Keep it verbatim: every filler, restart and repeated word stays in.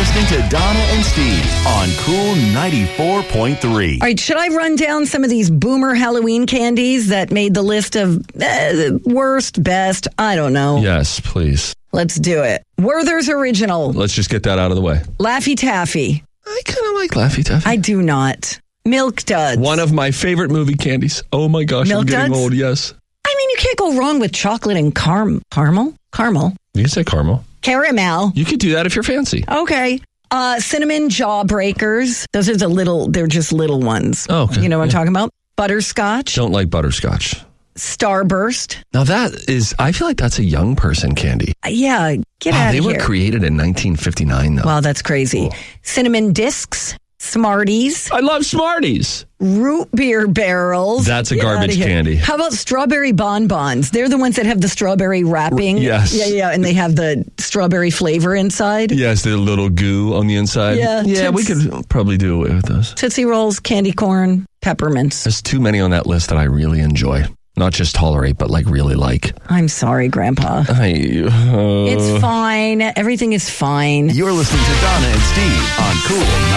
listening to Donna and Steve on Cool ninety-four point three. All right, should I run down some of these boomer Halloween candies that made the list of uh, worst, best? I don't know. Yes, please. Let's do it. Werther's Original. Let's just get that out of the way. Laffy Taffy. I kind of like Laffy Taffy. I do not. Milk Duds. One of my favorite movie candies. Oh my gosh, Milk I'm getting Duds? old, yes. I mean, you can't go wrong with chocolate and car- caramel. Caramel. You can say caramel. Caramel. You could do that if you're fancy. Okay. Uh, cinnamon Jawbreakers. Those are the little, they're just little ones. Oh, okay. You know what Yeah. I'm talking about? Butterscotch. Don't like butterscotch. Starburst. Now that is, I feel like that's a young person candy. Uh, yeah, get Wow, out they of were here. created in nineteen fifty-nine, though. Wow, that's crazy. Cool. Cinnamon Discs. Smarties. I love Smarties. Root beer barrels. That's a Get garbage outta here. candy. How about strawberry bonbons? They're the ones that have the strawberry wrapping. Yes. Yeah, yeah, and they have the strawberry flavor inside. Yes, the little goo on the inside. Yeah, Yeah, we Toots- could probably do away with those. Tootsie Rolls, candy corn, peppermints. There's too many on that list that I really enjoy. Not just tolerate, but like really like. I'm sorry, Grandpa. I, uh... It's fine. Everything is fine. You're listening to Donna and Steve on Cool